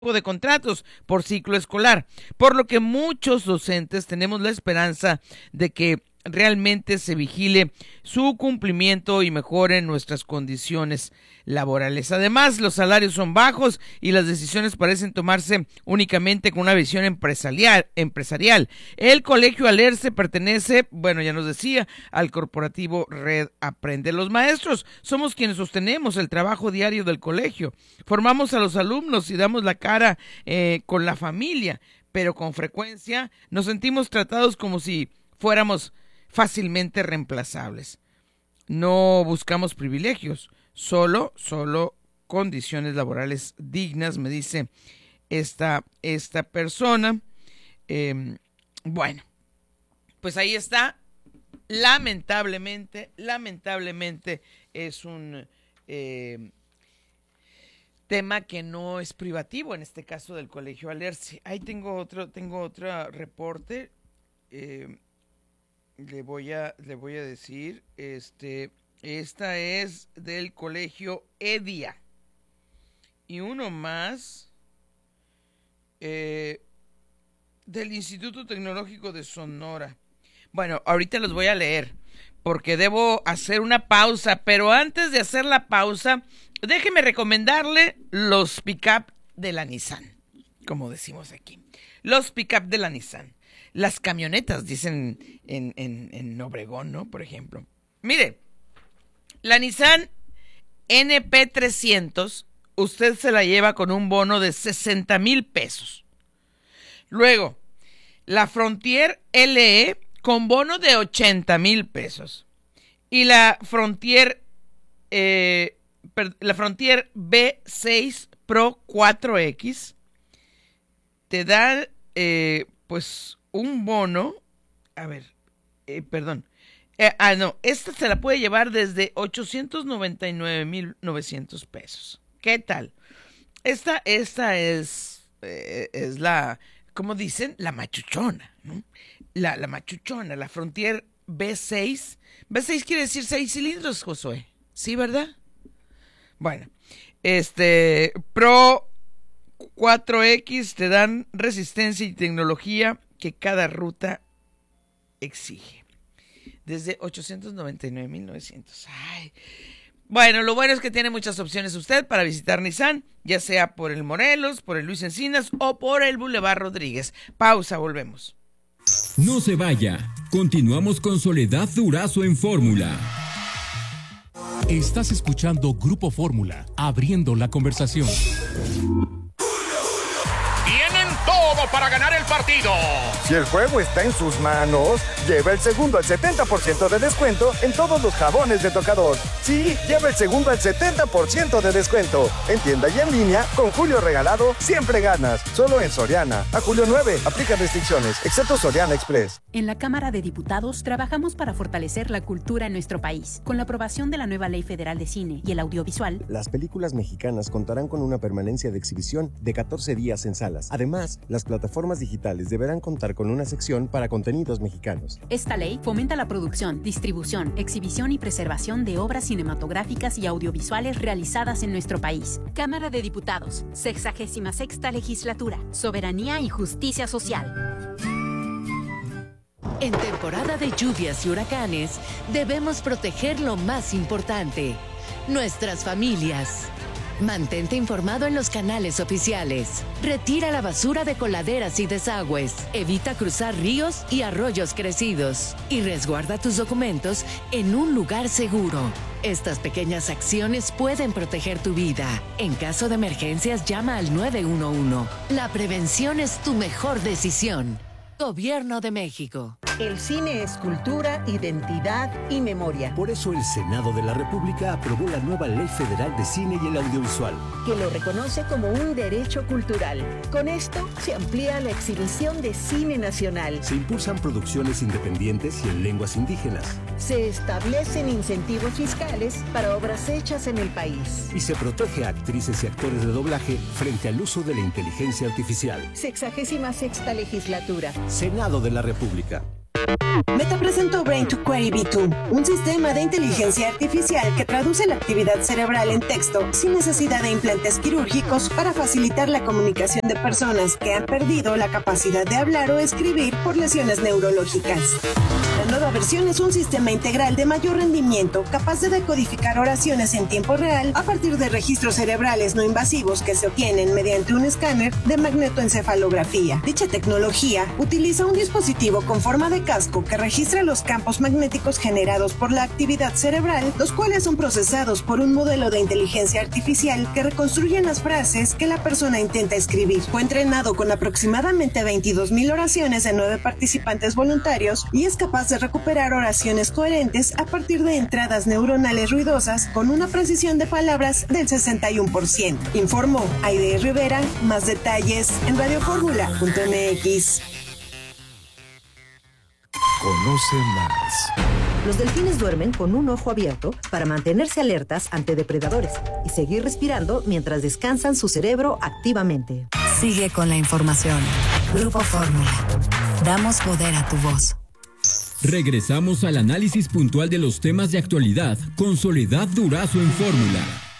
de contratos por ciclo escolar, por lo que muchos docentes tenemos la esperanza de que realmente se vigile su cumplimiento y mejoren nuestras condiciones laborales. Además, los salarios son bajos y las decisiones parecen tomarse únicamente con una visión empresarial. El Colegio Alerce pertenece, ya nos decía, al corporativo Red Aprende. Los maestros somos quienes sostenemos el trabajo diario del colegio. Formamos a los alumnos y damos la cara con la familia, pero con frecuencia nos sentimos tratados como si fuéramos fácilmente reemplazables. No buscamos privilegios, solo condiciones laborales dignas, me dice esta persona. Pues ahí está. Lamentablemente es un tema que no es privativo, en este caso del Colegio Alerce. Ahí tengo otro reporte. Le voy a decir, esta es del Colegio Edia. Y uno más del Instituto Tecnológico de Sonora. Bueno, ahorita los voy a leer porque debo hacer una pausa, pero antes de hacer la pausa, déjeme recomendarle los pick-up de la Nissan, como decimos aquí. Los pick-up de la Nissan. Las camionetas, dicen en Obregón, ¿no? Por ejemplo. Mire, la Nissan NP300, usted se la lleva con un bono de 60,000 pesos. Luego, la Frontier LE con bono de 80,000 pesos. Y la Frontier B6 Pro 4X te da, un bono, esta se la puede llevar desde 899,900 pesos. ¿Qué tal? Esta es la, ¿cómo dicen? La machuchona, ¿no? La machuchona, la Frontier B6. B6 quiere decir 6 cilindros, Josué. ¿Sí, verdad? Bueno, Pro 4X te dan resistencia y tecnología que cada ruta exige. Desde 899,900. Ay. Bueno, lo bueno es que tiene muchas opciones usted para visitar Nissan, ya sea por el Morelos, por el Luis Encinas o por el Boulevard Rodríguez. Pausa, volvemos. No se vaya. Continuamos con Soledad Durazo en Fórmula. Estás escuchando Grupo Fórmula, abriendo la conversación. Tienen todo para ganar el partido. Si el juego está en sus manos, lleva el segundo al 70% de descuento en todos los jabones de tocador. Sí, lleva el segundo al 70% de descuento. En tienda y en línea, con Julio Regalado, siempre ganas. Solo en Soriana. A julio 9, aplica restricciones, excepto Soriana Express. En la Cámara de Diputados trabajamos para fortalecer la cultura en nuestro país. Con la aprobación de la nueva Ley Federal de Cine y el Audiovisual, las películas mexicanas contarán con una permanencia de exhibición de 14 días en salas. Además, las plataformas digitales deberán contar con una sección para contenidos mexicanos. Esta ley fomenta la producción, distribución, exhibición y preservación de obras cinematográficas y audiovisuales realizadas en nuestro país. Cámara de Diputados, 66ª Legislatura, Soberanía y Justicia Social. En temporada de lluvias y huracanes, debemos proteger lo más importante, nuestras familias. Mantente informado en los canales oficiales. Retira la basura de coladeras y desagües. Evita cruzar ríos y arroyos crecidos. Y resguarda tus documentos en un lugar seguro. Estas pequeñas acciones pueden proteger tu vida. En caso de emergencias, llama al 911. La prevención es tu mejor decisión. Gobierno de México. El cine es cultura, identidad y memoria. Por eso el Senado de la República aprobó la nueva Ley Federal de Cine y el Audiovisual, que lo reconoce como un derecho cultural. Con esto se amplía la exhibición de cine nacional. Se impulsan producciones independientes y en lenguas indígenas. Se establecen incentivos fiscales para obras hechas en el país. Y se protege a actrices y actores de doblaje frente al uso de la inteligencia artificial. 66ª Legislatura. Senado de la República. Meta presentó Brain to Query V2, un sistema de inteligencia artificial que traduce la actividad cerebral en texto sin necesidad de implantes quirúrgicos para facilitar la comunicación de personas que han perdido la capacidad de hablar o escribir por lesiones neurológicas. La nueva versión es un sistema integral de mayor rendimiento capaz de decodificar oraciones en tiempo real a partir de registros cerebrales no invasivos que se obtienen mediante un escáner de magnetoencefalografía. Dicha tecnología utiliza un dispositivo con forma de casco que registra los campos magnéticos generados por la actividad cerebral, los cuales son procesados por un modelo de inteligencia artificial que reconstruyen las frases que la persona intenta escribir. Fue entrenado con aproximadamente 22,000 oraciones de 9 participantes voluntarios y es capaz de recuperar oraciones coherentes a partir de entradas neuronales ruidosas con una precisión de palabras del 61%. Informó Aide Rivera. Más detalles en radioformula.mx. Conoce más. Los delfines duermen con un ojo abierto para mantenerse alertas ante depredadores y seguir respirando mientras descansan su cerebro activamente. Sigue con la información. Grupo Fórmula. Damos poder a tu voz. Regresamos al análisis puntual de los temas de actualidad con Soledad Durazo en Fórmula.